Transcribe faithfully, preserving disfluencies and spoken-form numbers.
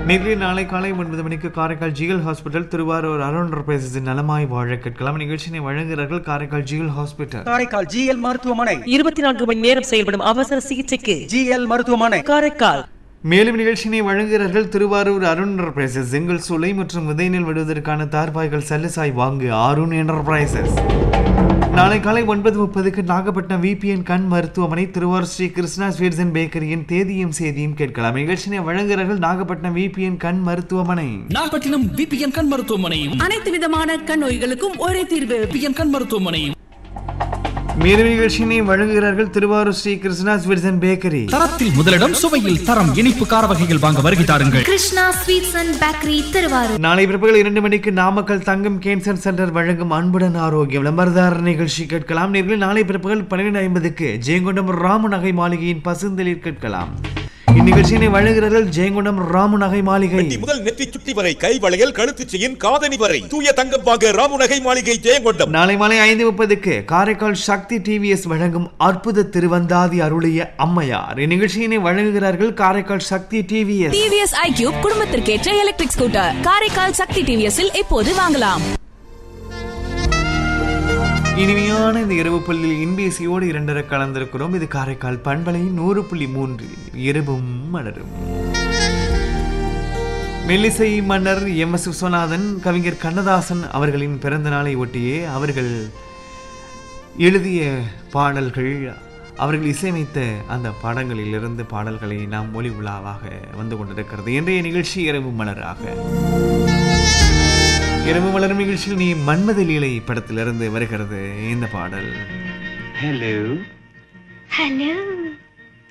நேற்று நாளை காலை ஒன்பது மணிக்கு காரைக்கால் ஜிஎல் ஹாஸ்பிட்டல் திருவாரூர் அருண் என்டர்பிரைசஸின் நலமாய் வாழ கேட்கலாம். நிகழ்ச்சியை வழங்குகிறார்கள் Karaikal GL hospital. Karaikal GL மருத்துவமனை இருபத்தி நான்கு மணி நேரம் செயல்படும் அவசர சிகிச்சைக்கு ஜிஎல் மருத்துவமனை காரைக்கால். மேலும் நிகழ்ச்சியை வழங்குகிறார்கள் திருவாரூர் அருண் என்டர்பிரைசஸ். செங்கல் சூளை மற்றும் விதைநெல் விடுவதற்கான தார்பாய்கள் சல்லுசாய் வாங்கு அருண் என்டர்பிரைசஸ். நாளை காலை ஒன்பது முப்பதுக்கு நாகப்பட்டினம் விபிஎன் கண் மருத்துவமனை திருவாரூர் ஸ்ரீ கிருஷ்ணா ஸ்வீட்ஸ் அண்ட் பேக்கரியின் தேதியும் செய்தியும் கேட்கலாம். நிகழ்ச்சியை வழங்குகிறார்கள் நாகப்பட்டினம் விபிஎன் கண் மருத்துவமனை. நாகப்பட்டினம் விபிஎன் கண் மருத்துவமனை அனைத்து விதமான கண் நோய்களுக்கும் ஒரே தீர்வு. விபிஎன் கண் மருத்துவமனை. மேலும் நிகழ்ச்சியினை வழங்குகிறார்கள் Thiruvarur Sri Krishna sweets and bakery. தரத்தில் முதலிடம், சுவையில் தரம். இனிப்பு கார வகைகள் வாங்க வருகை தாருங்கள். Krishna sweets and bakery Thiruvarur. நாளை பிற்பகல் இரண்டு மணிக்கு நாமக்கல் தங்கம் கேன்சர் சென்டர் வழங்கும் அன்புடன் ஆரோக்கியம் விளம்பரதார நிகழ்ச்சி கேட்கலாம். நேர்களை நாளை பிற்பகல் பன்னிரண்டு ஐம்பதுக்கு ஜெயங்கொண்டம் ராமு நகை மாளிகையின் பசுந்தளிர் கேட்கலாம். இந்நிகழ்ச்சியினை வழங்குகிறார்கள் ஜெயங்கொண்டம் ராமு நகை மாளிகை. முதல் நெற்றி சுட்டி வரை கை வளையல், கழுத்து செயின், காதணி வரை தூய தங்கம் வாங்க ராமு நகை மாளிகை ஜெயங்கொண்டம். நாளை மாலை ஐந்து முப்பதுக்கு காரைக்கால் சக்தி டிவிஎஸ் வழங்கும் அற்புத திருவந்தாதி அருளிய அம்மையார். இந்நிகழ்ச்சியினை வழங்குகிறார்கள் காரைக்கால் சக்தி TVS. TVS iQube குடும்பத்திற்கேற்ற electric scooter Karaikal சக்தி டிவிஎஸ்ஸில் இப்போது வாங்கலாம். இனிமையான இந்த இரவு பள்ளியில் இன்பேசியோடு இரண்டரை கலந்திருக்கிறோம். இது காரைக்கால் பண்பலை நூறு புள்ளி மூன்று இரவும் மலரும். மெல்லிசை மன்னர் எம் எஸ் விஸ்வநாதன், கவிஞர் கண்ணதாசன் அவர்களின் பிறந்த நாளை ஒட்டியே அவர்கள் எழுதிய பாடல்கள், அவர்கள் இசையமைத்த அந்த பாடங்களிலிருந்து பாடல்களை நாம் ஒளி உலாவாக வந்து கொண்டிருக்கிறது. இன்றைய நிகழ்ச்சி இரவு மலராக. இரவு மலரும் நிகழ்ச்சியில் நீ மன்மத லீலை படத்திலிருந்து வருகிறது இந்த பாடல். Hello hello